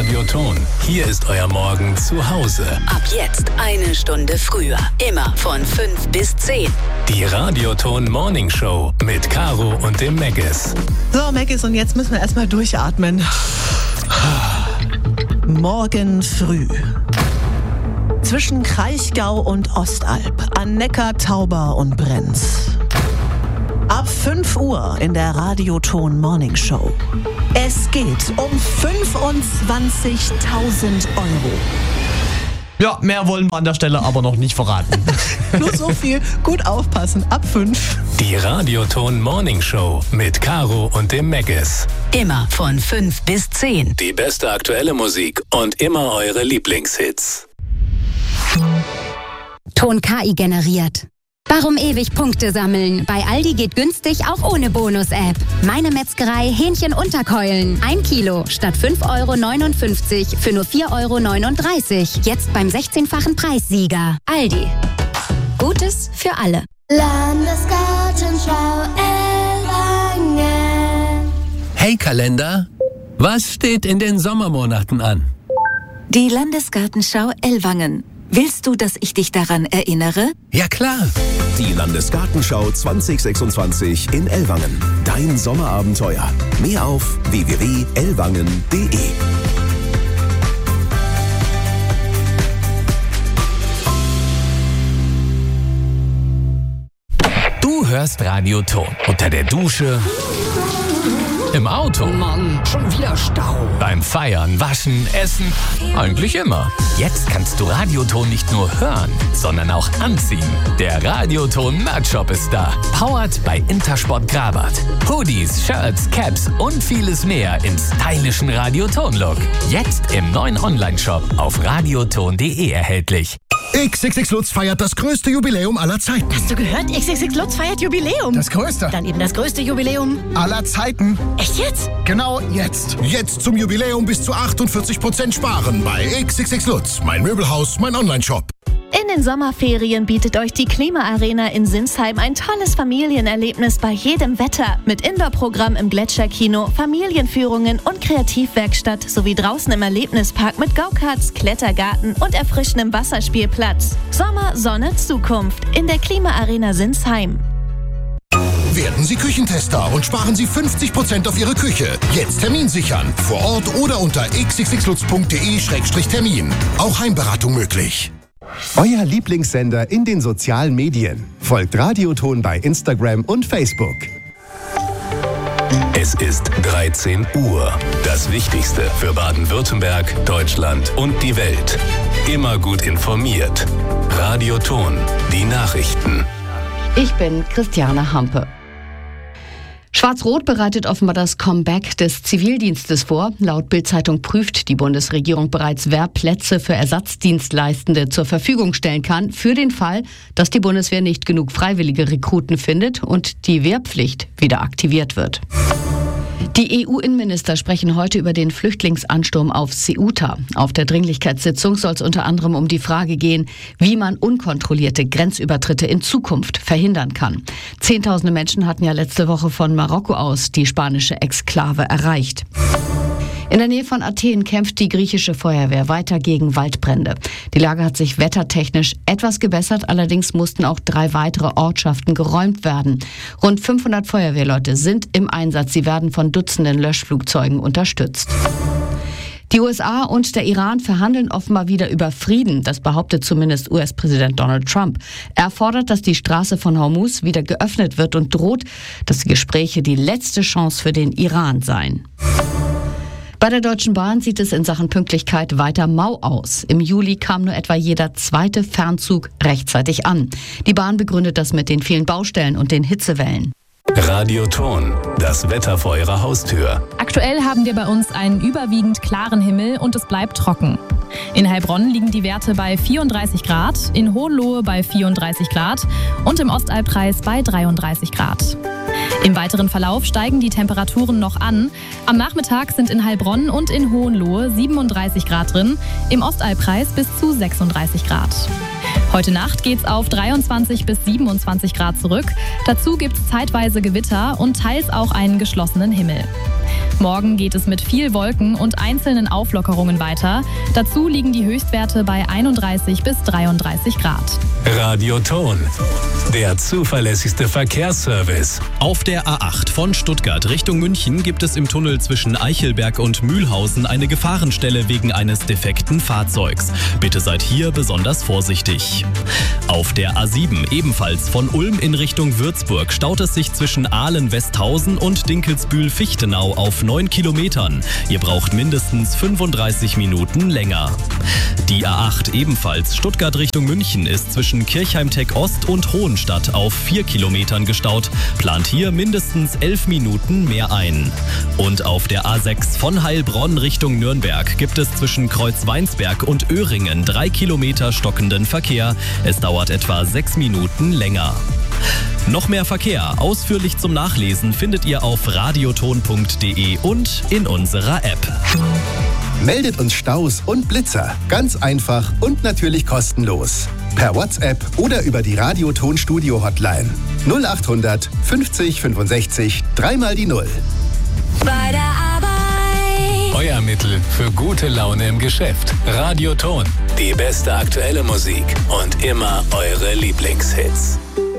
Radioton. Hier ist euer Morgen zu Hause. Ab jetzt 1 Stunde früher. Immer von 5 bis 10. Die Radioton Morning Show mit Caro und dem Meggis. So, Meggis, und jetzt müssen wir erstmal durchatmen. Morgen früh. Zwischen Kraichgau und Ostalb, an Neckar, Tauber und Brenz. Ab 5 Uhr in der Radioton Morning Show. Es geht um 25.000 Euro. Ja, mehr wollen wir an der Stelle aber noch nicht verraten. Nur so viel, gut aufpassen, ab 5. Die Radioton Morning Show mit Caro und dem Meggis. Immer von 5 bis 10. Die beste aktuelle Musik und immer eure Lieblingshits. Ton KI generiert. Warum ewig Punkte sammeln? Bei Aldi geht günstig auch ohne Bonus-App. Meine Metzgerei Hähnchen-Unterkeulen. 1 Kilo statt 5,59 € für nur 4,39 €. Jetzt beim 16-fachen Preissieger. Aldi. Gutes für alle. Landesgartenschau Ellwangen. Hey Kalender, was steht in den Sommermonaten an? Die Landesgartenschau Ellwangen. Willst du, dass ich dich daran erinnere? Ja klar. Die Landesgartenschau 2026 in Ellwangen. Dein Sommerabenteuer. Mehr auf www.ellwangen.de. Du hörst Radioton unter der Dusche, im Auto, Mann, schon wieder Stau. beim Feiern, Waschen, Essen, eigentlich immer. Jetzt kannst du Radioton nicht nur hören, sondern auch anziehen. Der Radioton Merch-Shop ist da. Powered bei Intersport Grabat. Hoodies, Shirts, Caps und vieles mehr im stylischen Radioton-Look. Jetzt im neuen Online-Shop auf radioton.de erhältlich. XXX Lutz feiert das größte Jubiläum aller Zeiten. Hast du gehört? XXX Lutz feiert Jubiläum. Das größte. Dann eben das größte Jubiläum Aller Zeiten. Echt jetzt? Genau jetzt. Jetzt zum Jubiläum bis zu 48% sparen bei XXX Lutz. Mein Möbelhaus, mein Online-Shop. In den Sommerferien bietet euch die Klimaarena in Sinsheim ein tolles Familienerlebnis bei jedem Wetter. Mit Indoor-Programm im Gletscherkino, Familienführungen und Kreativwerkstatt sowie draußen im Erlebnispark mit Go-Karts, Klettergarten und erfrischendem Wasserspielplatz. Sommer, Sonne, Zukunft in der Klimaarena Sinsheim. Werden Sie Küchentester und sparen Sie 50% auf Ihre Küche. Jetzt Termin sichern. Vor Ort oder unter xxxlutz.de/termin. Auch Heimberatung möglich. Euer Lieblingssender in den sozialen Medien. Folgt Radioton bei Instagram und Facebook. Es ist 13 Uhr. Das Wichtigste für Baden-Württemberg, Deutschland und die Welt. Immer gut informiert. Radioton, die Nachrichten. Ich bin Christiane Hampe. Schwarz-Rot bereitet offenbar das Comeback des Zivildienstes vor. Laut Bild-Zeitung prüft die Bundesregierung bereits, wer Plätze für Ersatzdienstleistende zur Verfügung stellen kann, für den Fall, dass die Bundeswehr nicht genug freiwillige Rekruten findet und die Wehrpflicht wieder aktiviert wird. Die EU-Innenminister sprechen heute über den Flüchtlingsansturm auf Ceuta. Auf der Dringlichkeitssitzung soll es unter anderem um die Frage gehen, wie man unkontrollierte Grenzübertritte in Zukunft verhindern kann. Zehntausende Menschen hatten ja letzte Woche von Marokko aus die spanische Exklave erreicht. In der Nähe von Athen kämpft die griechische Feuerwehr weiter gegen Waldbrände. Die Lage hat sich wettertechnisch etwas gebessert, allerdings mussten auch 3 weitere Ortschaften geräumt werden. Rund 500 Feuerwehrleute sind im Einsatz. Sie werden von Dutzenden Löschflugzeugen unterstützt. Die USA und der Iran verhandeln offenbar wieder über Frieden. Das behauptet zumindest US-Präsident Donald Trump. Er fordert, dass die Straße von Hormuz wieder geöffnet wird und droht, dass die Gespräche die letzte Chance für den Iran seien. Bei der Deutschen Bahn sieht es in Sachen Pünktlichkeit weiter mau aus. Im Juli kam nur etwa jeder 2. Fernzug rechtzeitig an. Die Bahn begründet das mit den vielen Baustellen und den Hitzewellen. Radioton, das Wetter vor Ihrer Haustür. Aktuell haben wir bei uns einen überwiegend klaren Himmel und es bleibt trocken. In Heilbronn liegen die Werte bei 34 Grad, in Hohenlohe bei 34 Grad und im Ostalbkreis bei 33 Grad. Im weiteren Verlauf steigen die Temperaturen noch an. Am Nachmittag sind in Heilbronn und in Hohenlohe 37 Grad drin, im Ostalbkreis bis zu 36 Grad. Heute Nacht geht's auf 23 bis 27 Grad zurück. Dazu gibt's zeitweise Gewitter und teils auch einen geschlossenen Himmel. Morgen geht es mit viel Wolken und einzelnen Auflockerungen weiter. Dazu liegen die Höchstwerte bei 31 bis 33 Grad. Radioton, der zuverlässigste Verkehrsservice. Auf der A8 von Stuttgart Richtung München gibt es im Tunnel zwischen Eichelberg und Mühlhausen eine Gefahrenstelle wegen eines defekten Fahrzeugs. Bitte seid hier besonders vorsichtig. Auf der A7 ebenfalls von Ulm in Richtung Würzburg staut es sich zwischen Aalen-Westhausen und Dinkelsbühl-Fichtenau auf 9 Kilometern. Ihr braucht mindestens 35 Minuten länger. Die A8 ebenfalls Stuttgart Richtung München ist zwischen Kirchheim-Tech Ost und Hohenstadt auf 4 Kilometern gestaut. Plant hier mindestens 11 Minuten mehr ein. Und auf der A6 von Heilbronn Richtung Nürnberg gibt es zwischen Kreuzweinsberg und Öhringen 3 Kilometer stockenden Verkehr. Es dauert etwa 6 Minuten länger. Noch mehr Verkehr, ausführlich zum Nachlesen, findet ihr auf radioton.de und in unserer App. Meldet uns Staus und Blitzer. Ganz einfach und natürlich kostenlos. Per WhatsApp oder über die Radioton Studio Hotline. 0800 50 65 3 die 0. Bei der Arbeit. Euer Mittel für gute Laune im Geschäft. Radioton, die beste aktuelle Musik und immer eure Lieblingshits.